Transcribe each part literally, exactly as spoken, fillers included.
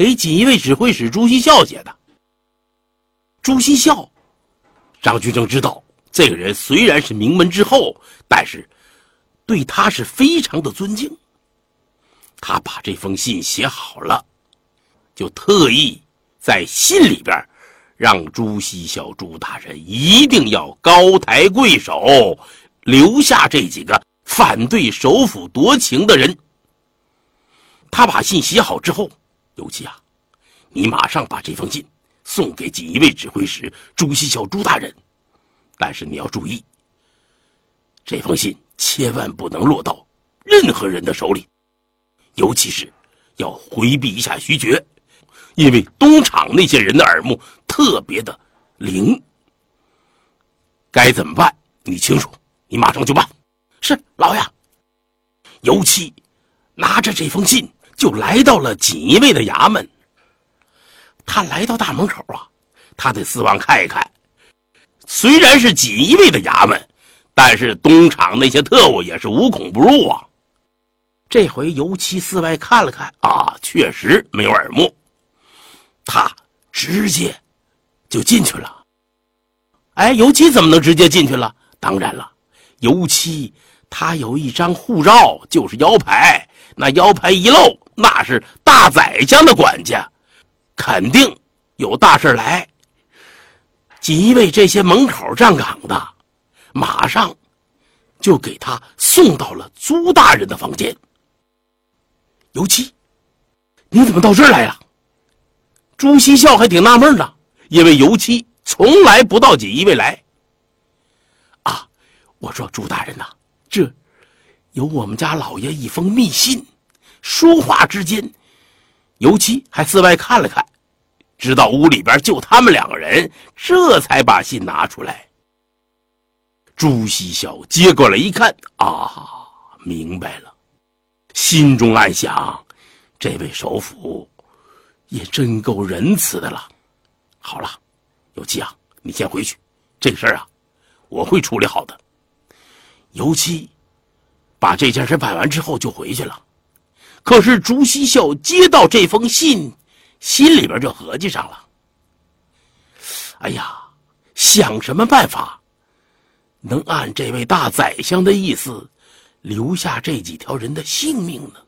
给锦衣卫指挥使朱熹孝写的。朱熹孝，张居正知道这个人虽然是名门之后，但是对他是非常的尊敬。他把这封信写好了，就特意在信里边让朱熹孝朱大人一定要高抬贵手，留下这几个反对首辅夺情的人。他把信写好之后，尤其啊，你马上把这封信送给锦衣卫指挥使朱熹孝朱大人，但是你要注意，这封信千万不能落到任何人的手里，尤其是要回避一下徐觉，因为东厂那些人的耳目特别的灵。该怎么办你清楚，你马上就办。是，老爷。尤其拿着这封信就来到了锦衣卫的衙门。他来到大门口啊，他得四望看一看。虽然是锦衣卫的衙门，但是东厂那些特务也是无孔不入啊。这回尤其四外看了看啊，确实没有耳目，他直接就进去了。哎，尤其怎么能直接进去了？当然了，尤其他有一张护照，就是腰牌，那腰牌一露，那是大宰相的管家，肯定有大事来。锦衣卫这些门口站岗的马上就给他送到了朱大人的房间。尤其你怎么到这儿来了？朱熹孝还挺纳闷呢，因为尤其从来不到锦衣卫来。啊，我说朱大人呐、啊，这有我们家老爷一封密信。说话之间，尤其还四外看了看，知道屋里边就他们两个人，这才把信拿出来。朱熹孝接过来一看，啊，明白了，心中暗想，这位首辅也真够仁慈的了。好了，尤其啊，你先回去，这个事儿啊，我会处理好的。尤其把这件事办完之后就回去了。可是朱熹孝接到这封信，心里边就合计上了。哎呀，想什么办法能按这位大宰相的意思留下这几条人的性命呢？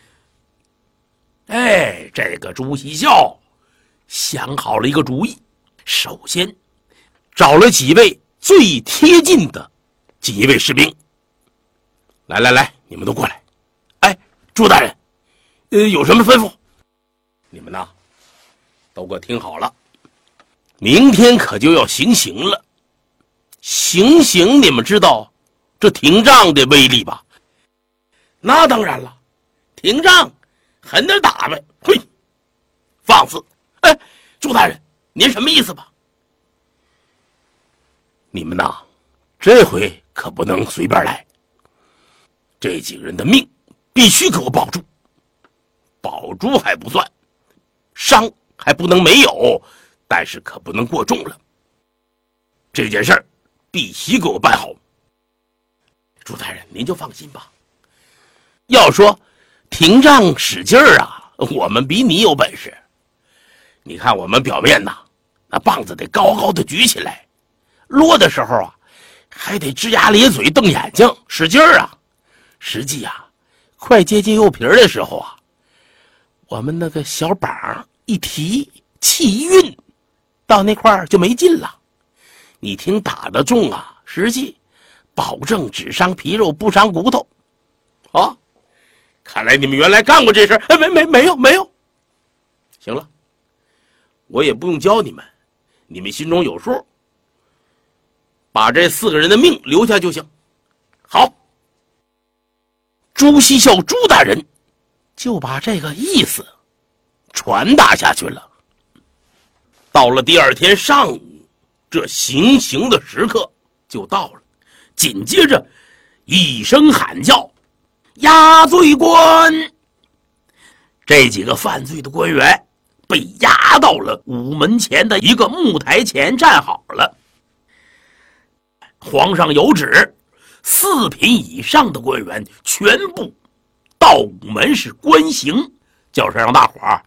哎，这个朱熹孝想好了一个主意，首先找了几位最贴近的锦衣卫士兵。来来来，你们都过来。哎，朱大人，呃，有什么吩咐？你们呐，都给我听好了，明天可就要行刑了。行刑你们知道这廷杖的威力吧？那当然了，廷杖狠点打呗。嘿，放肆！哎，朱大人，您什么意思吧？你们呐，这回可不能随便来，这几个人的命必须给我保住，保住还不算，伤还不能没有，但是可不能过重了。这件事儿必须给我办好。朱大人，您就放心吧。要说廷杖使劲儿啊，我们比你有本事。你看我们表面呐，那棒子得高高的举起来，落的时候啊，还得龇牙咧嘴瞪眼睛，使劲儿啊。实际啊，快接近右皮的时候啊，我们那个小膀一提，气一运，到那块儿就没劲了。你听打得重啊，实际保证只伤皮肉不伤骨头。啊，看来你们原来干过这事儿。哎，没没没有没有。行了，我也不用教你们，你们心中有数，把这四个人的命留下就行。好，朱熹孝朱大人就把这个意思传达下去了。到了第二天上午，这行刑的时刻就到了，紧接着一声喊叫，押罪官！这几个犯罪的官员被押到了午门前的一个木台前站好了。皇上有旨，四品以上的官员全部到午门是观刑，就是让大伙儿